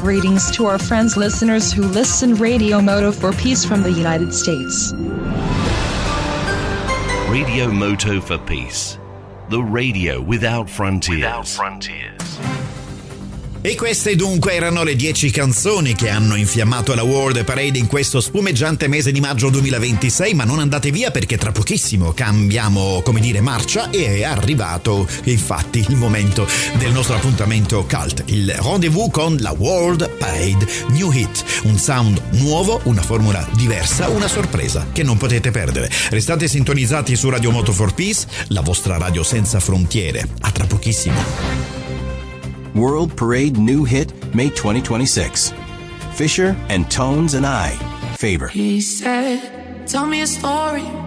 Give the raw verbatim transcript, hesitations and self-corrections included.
greetings to our friends listeners who listen Radio Moto for Peace from the United States. Radio Moto for Peace. The radio without frontiers. Without frontiers. E queste dunque erano le dieci canzoni che hanno infiammato la World Parade in questo spumeggiante mese di maggio duemilaventisei, ma non andate via perché tra pochissimo cambiamo, come dire, marcia e è arrivato infatti il momento del nostro appuntamento cult, il rendezvous con la World Parade New Hit, un sound nuovo, una formula diversa, una sorpresa che non potete perdere. Restate sintonizzati su Radio Moto for Peace, la vostra radio senza frontiere. A tra pochissimo. World Parade New Hit, May twenty twenty-six. Fisher and Tones and I favor. He said, tell me a story